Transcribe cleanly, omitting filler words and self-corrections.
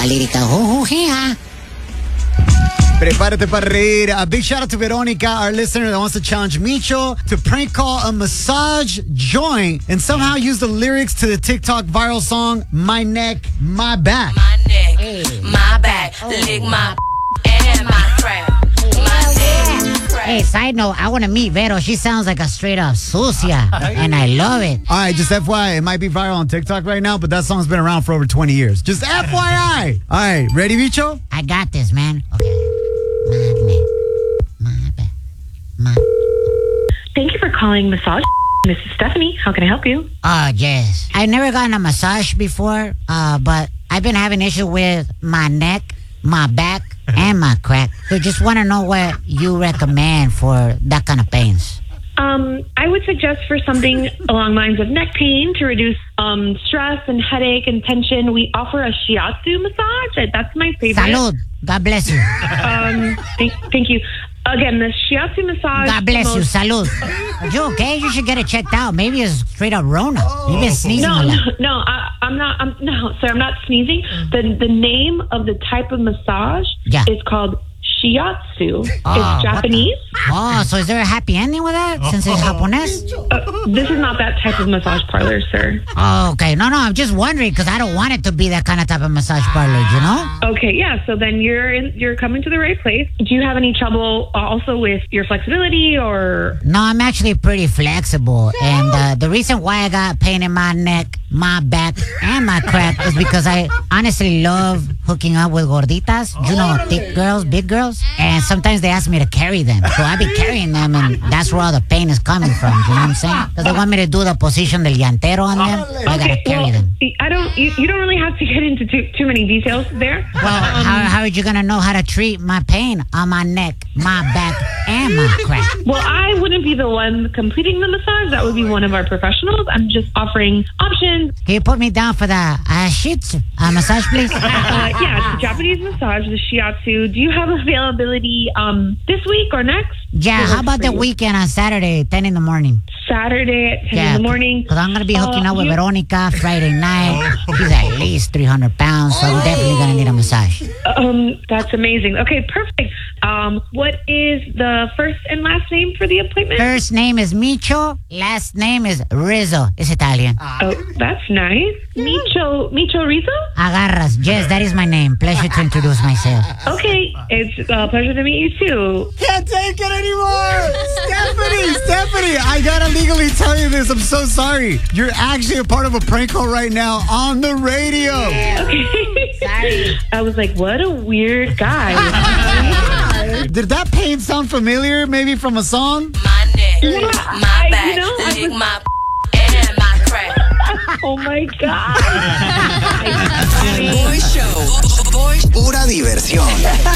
la lírica. Yeah. Prepárate para reír. A big shout out to Veronica, our listener that wants to challenge Micho to prank call a massage joint and somehow use the lyrics to the TikTok viral song My Neck, My Back. My neck, my back, lick my and my crack. My neck, crack. Hey, side note, I want to meet Vero. She sounds like a straight up sucia, and I love it. All right, just FYI, it might be viral on TikTok right now, but that song's been around for over 20 years. Just FYI. All right, ready, Micho? I got this, man. Okay. My neck, my back, my... Thank you for calling Massage. This is Stephanie. How can I help you? Oh, yes. I never gotten a massage before, but I've been having issue with my neck, my back, and my crack. So just want to know what you recommend for that kind of pains. I would suggest for something along the lines of neck pain to reduce stress and headache and tension. We offer a shiatsu massage. That's my favorite. Salud. God bless you. Thank you. Again, the shiatsu massage. God bless you. Salud. Are you okay? You should get it checked out. Maybe it's straight up Rona. You've been sneezing a lot. No, I'm not. Sir, I'm not sneezing. The name of the type of massage is called shiatsu. It's Japanese. So is there a happy ending with that since it's Japanese? This is not that type of massage parlor, sir. Oh, okay. No, I'm just wondering because I don't want it to be that kind of type of massage parlor, you know? Okay, yeah. So then you're coming to the right place. Do you have any trouble also with your flexibility or? No, I'm actually pretty flexible. And the reason why I got pain in my neck, my back, and my crack is because I honestly love hooking up with gorditas. You know, thick girls, big girls. And sometimes they ask me to carry them. So I be carrying them, and that's where all the pain is coming from. You know what I'm saying? Because they want me to do the position del llantero on them. So I gotta carry them. You don't really have to get into too many details there. Well, how are you gonna know how to treat my pain on my neck, my back, and my crack? Well, I wouldn't be the one completing the massage. That would be one of our professionals. I'm just offering options. Can you put me down for the shitsu massage, please? Yeah, it's a Japanese massage, the shiatsu. Do you have availability this week or next? Yeah, how about the weekend on Saturday, 10 in the morning? Saturday at 10 in the morning? Because I'm going to be hooking up with Veronica Friday night. She's at least 300 pounds, so I'm definitely going to need a massage. That's amazing. Okay, perfect. What is the first and last name for the appointment? First name is Micho. Last name is Rizzo. It's Italian. Oh, that's nice. Micho Rizzo? Agarras. Yes, that is my name. Pleasure to introduce myself. Okay, it's a pleasure to meet you too. Can't take it anymore. Stephanie, I gotta legally tell you this. I'm so sorry. You're actually a part of a prank call right now on the radio. Okay. Sorry. I was like, what a weird guy. Did that pain sound familiar, maybe from a song? My neck, my back, lick my and my crack. Oh my God. Boy Show. Pura diversión.